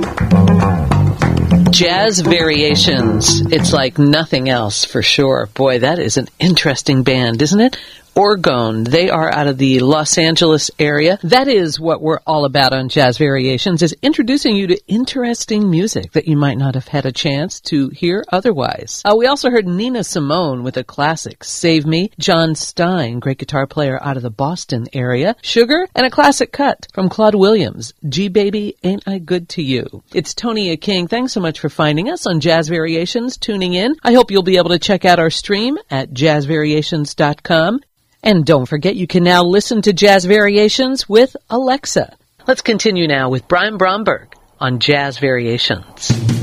Jazz Variations. It's like nothing else for sure. Boy, that is an interesting band, isn't it? Orgone. They are out of the Los Angeles area. That is what we're all about on Jazz Variations, is introducing you to interesting music that you might not have had a chance to hear otherwise. We also heard Nina Simone with a classic, Save Me, John Stein, great guitar player out of the Boston area, Sugar, and a classic cut from Claude Williams, G Baby, Ain't I Good to You. It's Tonia King. Thanks so much for finding us on Jazz Variations, tuning in. I hope you'll be able to check out our stream at jazzvariations.com. And don't forget, you can now listen to Jazz Variations with Alexa. Let's continue now with Brian Bromberg on Jazz Variations.